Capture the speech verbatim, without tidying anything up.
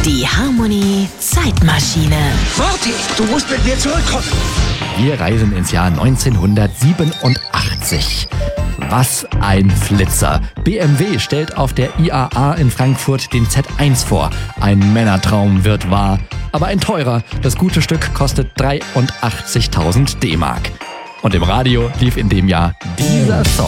Die Harmony Zeitmaschine. Marty, du musst mit mir zurückkommen. Wir reisen ins Jahr neunzehnhundertsiebenundachtzig. Was ein Flitzer. B M W stellt auf der I A A in Frankfurt den Z eins vor. Ein Männertraum wird wahr. Aber ein teurer. Das gute Stück kostet dreiundachtzigtausend D-Mark. Und im Radio lief in dem Jahr dieser Song.